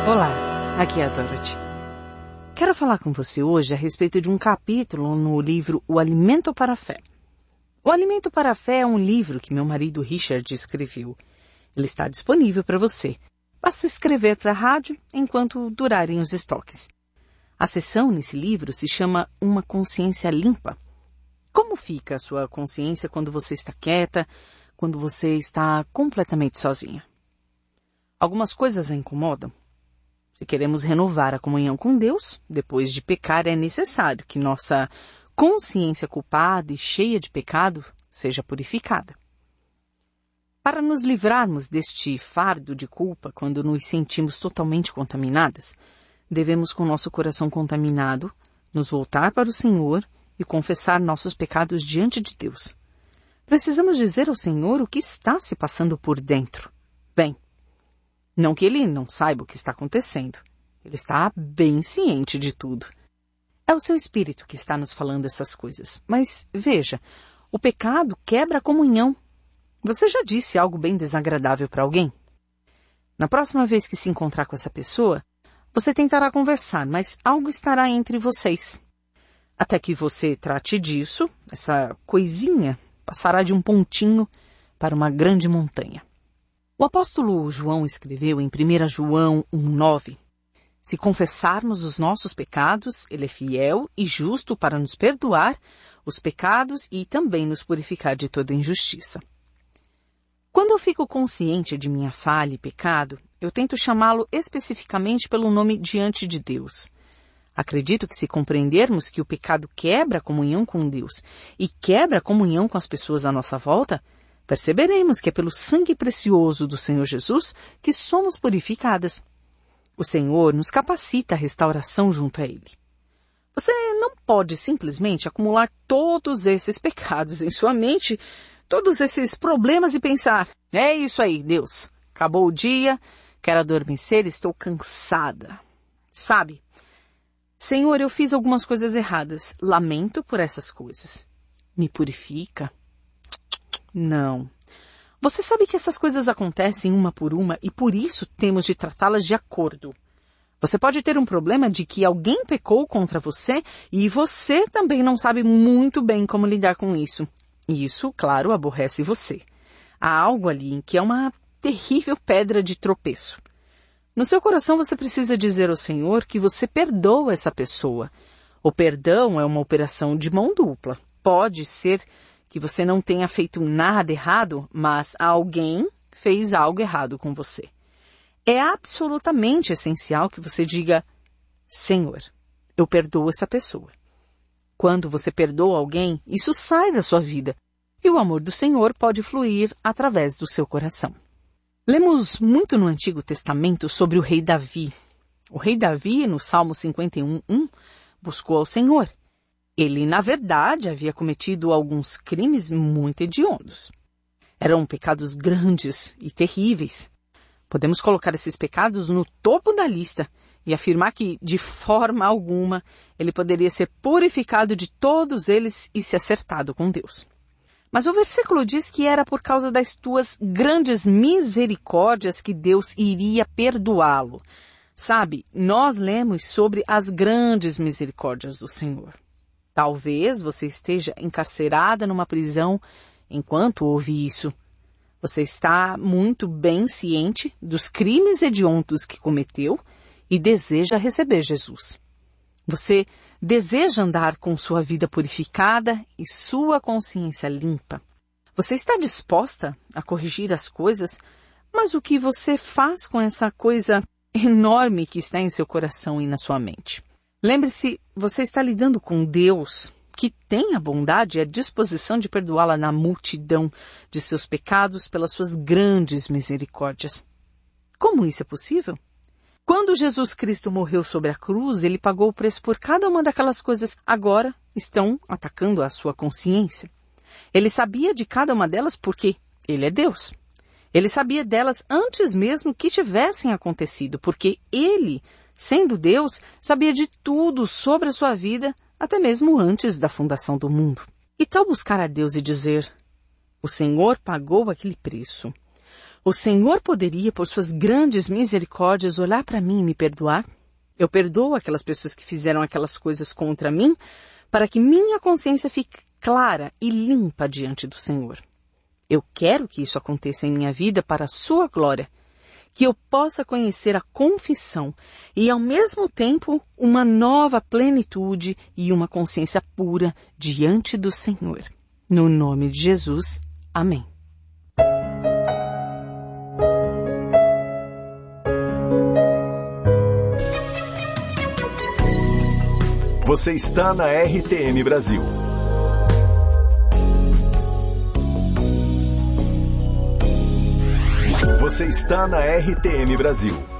Olá, aqui é a Dorothy. Quero falar com você hoje a respeito de um capítulo no livro O Alimento para a Fé. O Alimento para a Fé é um livro que meu marido Richard escreveu. Ele está disponível para você. Basta escrever para a rádio enquanto durarem os estoques. A seção nesse livro se chama Uma Consciência Limpa. Como fica a sua consciência quando você está quieta, quando você está completamente sozinha? Algumas coisas a incomodam. Se queremos renovar a comunhão com Deus, depois de pecar é necessário que nossa consciência culpada e cheia de pecado seja purificada. Para nos livrarmos deste fardo de culpa quando nos sentimos totalmente contaminadas, devemos, com nosso coração contaminado, nos voltar para o Senhor e confessar nossos pecados diante de Deus. Precisamos dizer ao Senhor o que está se passando por dentro. Bem, não que Ele não saiba o que está acontecendo. Ele está bem ciente de tudo. É o seu Espírito que está nos falando essas coisas. Mas, veja, o pecado quebra a comunhão. Você já disse algo bem desagradável para alguém? Na próxima vez que se encontrar com essa pessoa, você tentará conversar, mas algo estará entre vocês. Até que você trate disso, essa coisinha passará de um pontinho para uma grande montanha. O apóstolo João escreveu em 1 João 1,9: Se confessarmos os nossos pecados, Ele é fiel e justo para nos perdoar os pecados e também nos purificar de toda injustiça. Quando eu fico consciente de minha falha e pecado, eu tento chamá-lo especificamente pelo nome diante de Deus. Acredito que se compreendermos que o pecado quebra a comunhão com Deus e quebra a comunhão com as pessoas à nossa volta, perceberemos que é pelo sangue precioso do Senhor Jesus que somos purificadas. O Senhor nos capacita à restauração junto a Ele. Você não pode simplesmente acumular todos esses pecados em sua mente, todos esses problemas e pensar, é isso aí, Deus, acabou o dia, quero adormecer, estou cansada. Sabe, Senhor, eu fiz algumas coisas erradas, lamento por essas coisas. Me purifica? Não. Você sabe que essas coisas acontecem uma por uma e por isso temos de tratá-las de acordo. Você pode ter um problema de que alguém pecou contra você e você também não sabe muito bem como lidar com isso. E isso, claro, aborrece você. Há algo ali em que é uma terrível pedra de tropeço. No seu coração você precisa dizer ao Senhor que você perdoa essa pessoa. O perdão é uma operação de mão dupla. Pode ser que você não tenha feito nada errado, mas alguém fez algo errado com você. É absolutamente essencial que você diga, Senhor, eu perdoo essa pessoa. Quando você perdoa alguém, isso sai da sua vida, e o amor do Senhor pode fluir através do seu coração. Lemos muito no Antigo Testamento sobre o rei Davi. O rei Davi, no Salmo 51:1, buscou ao Senhor. Ele, na verdade, havia cometido alguns crimes muito hediondos. Eram pecados grandes e terríveis. Podemos colocar esses pecados no topo da lista e afirmar que, de forma alguma, ele poderia ser purificado de todos eles e se acertado com Deus. Mas o versículo diz que era por causa das tuas grandes misericórdias que Deus iria perdoá-lo. Sabe, nós lemos sobre as grandes misericórdias do Senhor. Talvez você esteja encarcerada numa prisão enquanto ouve isso. Você está muito bem ciente dos crimes hediondos que cometeu e deseja receber Jesus. Você deseja andar com sua vida purificada e sua consciência limpa. Você está disposta a corrigir as coisas, mas o que você faz com essa coisa enorme que está em seu coração e na sua mente? Lembre-se, você está lidando com Deus, que tem a bondade e a disposição de perdoá-la na multidão de seus pecados pelas suas grandes misericórdias. Como isso é possível? Quando Jesus Cristo morreu sobre a cruz, Ele pagou o preço por cada uma daquelas coisas que agora estão atacando a sua consciência. Ele sabia de cada uma delas porque Ele é Deus. Ele sabia delas antes mesmo que tivessem acontecido, porque Ele, sendo Deus, sabia de tudo sobre a sua vida, até mesmo antes da fundação do mundo. E tal buscar a Deus e dizer, o Senhor pagou aquele preço. O Senhor poderia, por suas grandes misericórdias, olhar para mim e me perdoar? Eu perdoo aquelas pessoas que fizeram aquelas coisas contra mim, para que minha consciência fique clara e limpa diante do Senhor. Eu quero que isso aconteça em minha vida para a sua glória, que eu possa conhecer a confissão e, ao mesmo tempo, uma nova plenitude e uma consciência pura diante do Senhor. No nome de Jesus, amém. Você está na RTM Brasil. Você está na RTM Brasil.